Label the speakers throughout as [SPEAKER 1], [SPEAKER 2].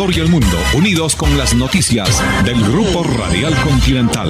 [SPEAKER 1] Ecuador y el mundo, unidos con las noticias del Grupo Radial Continental.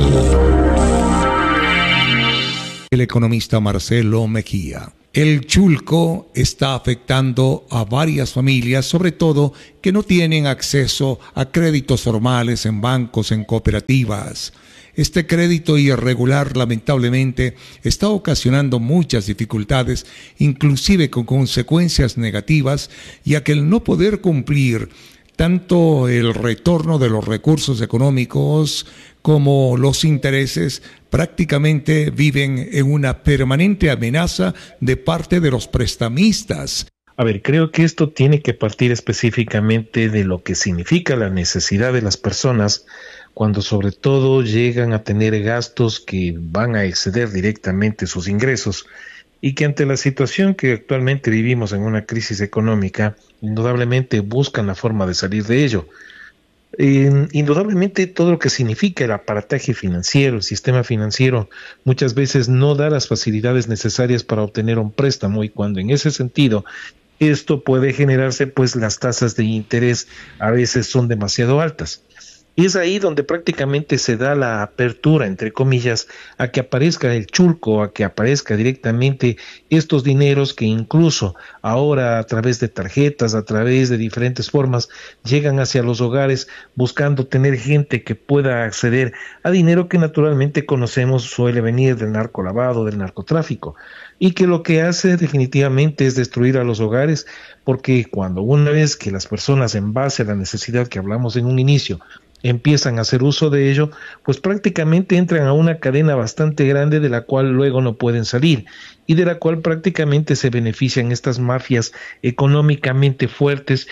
[SPEAKER 2] El economista Marcelo Mejía. El chulco está afectando a varias familias, sobre todo que no tienen acceso a créditos formales en bancos, en cooperativas. Este crédito irregular, lamentablemente, está ocasionando muchas dificultades, inclusive con consecuencias negativas, ya que el no poder cumplir tanto el retorno de los recursos económicos como los intereses prácticamente viven en una permanente amenaza de parte de los prestamistas.
[SPEAKER 3] A ver, creo que esto tiene que partir específicamente de lo que significa la necesidad de las personas cuando sobre todo llegan a tener gastos que van a exceder directamente sus ingresos y que ante la situación que actualmente vivimos en una crisis económica, indudablemente buscan la forma de salir de ello. Indudablemente todo lo que significa el aparataje financiero, el sistema financiero, muchas veces no da las facilidades necesarias para obtener un préstamo y cuando en ese sentido esto puede generarse, pues las tasas de interés a veces son demasiado altas. Y es ahí donde prácticamente se da la apertura, entre comillas, a que aparezca el chulco, a que aparezca directamente estos dineros que incluso ahora a través de tarjetas, a través de diferentes formas, llegan hacia los hogares buscando tener gente que pueda acceder a dinero que naturalmente conocemos suele venir del narcolavado, del narcotráfico. Y que lo que hace definitivamente es destruir a los hogares, porque cuando una vez que las personas en base a la necesidad que hablamos en un inicio, empiezan a hacer uso de ello, pues prácticamente entran a una cadena bastante grande de la cual luego no pueden salir y de la cual prácticamente se benefician estas mafias económicamente fuertes